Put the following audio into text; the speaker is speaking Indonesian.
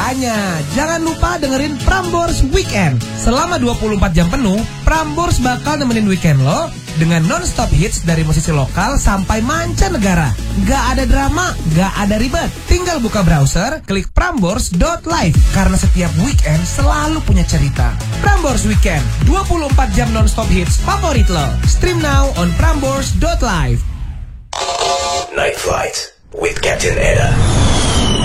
Makanya, jangan lupa dengerin Prambors Weekend. Selama 24 jam penuh, Prambors bakal nemenin weekend lo dengan non-stop hits dari musisi lokal sampai mancanegara. Gak ada drama, gak ada ribet. Tinggal buka browser, klik prambors.live. Karena setiap weekend selalu punya cerita. Prambors Weekend, 24 jam non-stop hits favorit lo. Stream now on prambors.live. Night Flight with Captain Eda.